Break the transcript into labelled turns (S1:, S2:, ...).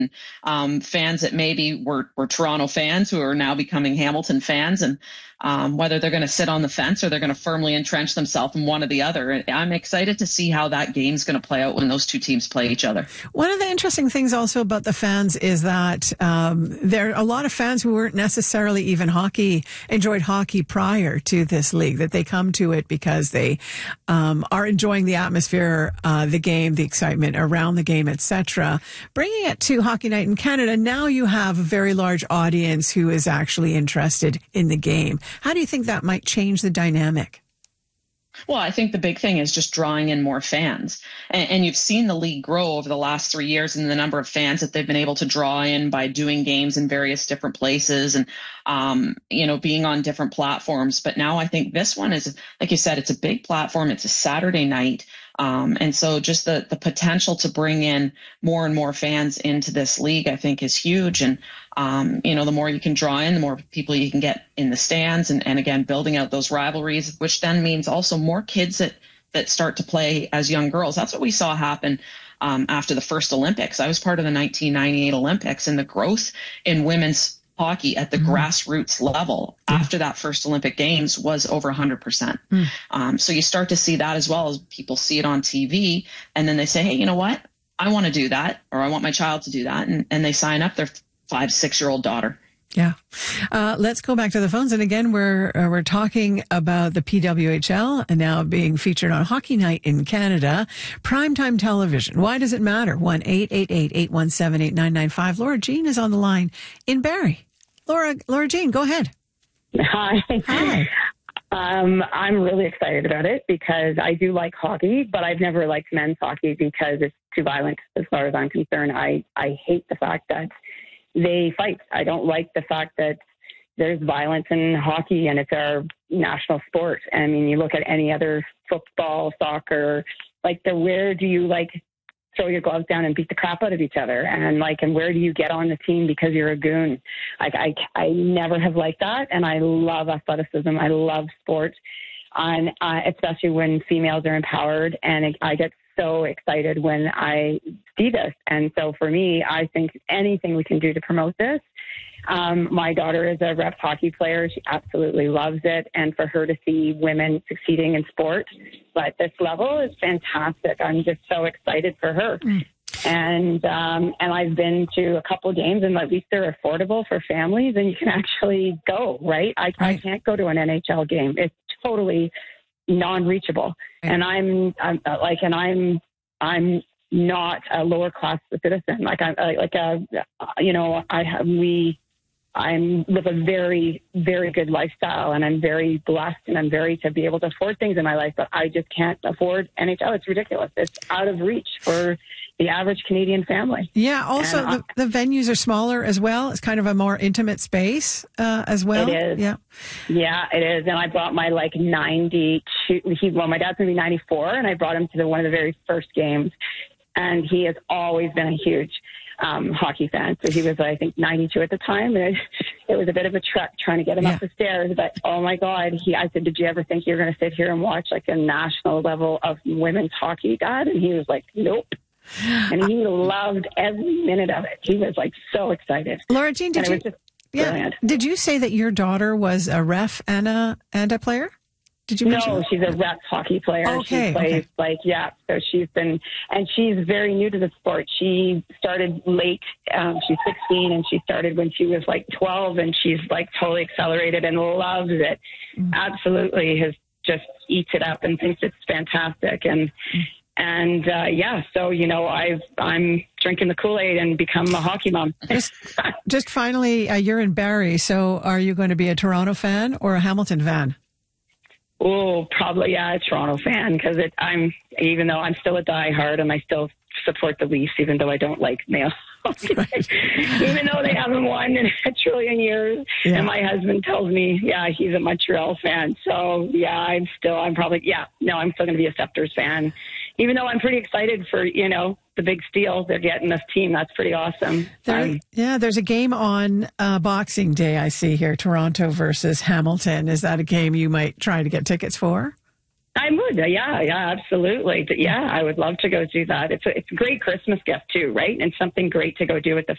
S1: fans that maybe were Toronto fans who are now becoming Hamilton fans, and whether they're going to sit on the fence or they're going to firmly entrench themselves in one or the other. And I'm excited to see how that game's going to play out when those two teams play each other.
S2: One of the interesting things also about the fans is that there are a lot of fans who weren't necessarily even enjoyed hockey prior to this league, that they come to it because they are enjoying the atmosphere, the game, the excitement around the game, etc. Bringing it to Hockey Night in Canada, now you have a very large audience who is actually interested in the game. How do you think that might change the dynamic?
S1: Well, I think the big thing is just drawing in more fans. And you've seen the league grow over the last 3 years and the number of fans that they've been able to draw in by doing games in various different places and, being on different platforms. But now I think this one is, like you said, it's a big platform. It's a Saturday night. And so just the potential to bring in more and more fans into this league, I think, is huge. And, the more you can draw in, the more people you can get in the stands. And again, building out those rivalries, which then means also more kids that start to play as young girls. That's what we saw happen after the first Olympics. I was part of the 1998 Olympics, and the growth in women's hockey at the grassroots level after that first Olympic Games was over 100%. So you start to see that as well, as people see it on TV, and then they say, hey, you know what? I want to do that, or I want my child to do that. And they sign up their 5-6-year-old daughter.
S2: Yeah. Let's go back to the phones. And again, we're talking about the PWHL and now being featured on Hockey Night in Canada. Primetime television. Why does it matter? 1-888-817-8995. Laura Jean is on the line in Barrie. Laura Jean, go ahead.
S3: Hi.
S2: Hi.
S3: I'm really excited about it because I do like hockey, but I've never liked men's hockey because it's too violent as far as I'm concerned. I hate the fact that they fight. I don't like the fact that there's violence in hockey and it's our national sport. I mean, you look at any other football, soccer, where do you throw your gloves down and beat the crap out of each other? And where do you get on the team because you're a goon? I never have liked that. And I love athleticism. I love sport. And especially when females are empowered. And I get so excited when I see this. And so for me, I think anything we can do to promote this. My daughter is a rep hockey player. She absolutely loves it. And for her to see women succeeding in sport, but this level is fantastic. I'm just so excited for her. And I've been to a couple of games, and at least they're affordable for families, and you can actually go, right? I can't go to an NHL game. It's totally non-reachable. And I'm not a lower class citizen. I live a very, very good lifestyle, and I'm very blessed, and I'm to be able to afford things in my life, but I just can't afford NHL. It's ridiculous. It's out of reach for the average Canadian family.
S2: Yeah. Also, the venues are smaller as well. It's kind of a more intimate space as well.
S3: It is.
S2: Yeah.
S3: Yeah, it is. And I brought my 92. My dad's going to be 94, and I brought him to one of the very first games, and he has always been a huge hockey fan. So he was, I think, 92 at the time. And it was a bit of a trek trying to get him up the stairs. But, oh, my God, I said, did you ever think you were going to sit here and watch a national level of women's hockey, Dad? And he was like, nope. And he loved every minute of it. He was so excited.
S2: Laura Jean, did you say that your daughter was a ref and a player? Did you mention that?
S3: She's a rep hockey player.
S2: Okay,
S3: she plays so she's very new to the sport. She started late. She's 16 and she started when she was 12, and she's totally accelerated and loves it. Absolutely just eats it up and thinks it's fantastic. I'm drinking the Kool-Aid and become a hockey mom.
S2: Just finally, you're in Barrie, so are you going to be a Toronto fan or a Hamilton fan?
S3: Oh, probably, a Toronto fan, because even though I'm still a diehard and I still support the Leafs, even though I don't like male hockey. Even though they haven't won in a trillion years. Yeah. And my husband tells me, he's a Montreal fan. So, I'm still going to be a Scepters fan. Even though I'm pretty excited for, the big steal they're getting this team. That's pretty awesome.
S2: There's a game on Boxing Day, I see here, Toronto versus Hamilton. Is that a game you might try to get tickets for?
S3: I would, absolutely. But I would love to go do that. It's a great Christmas gift too, right? And something great to go do with the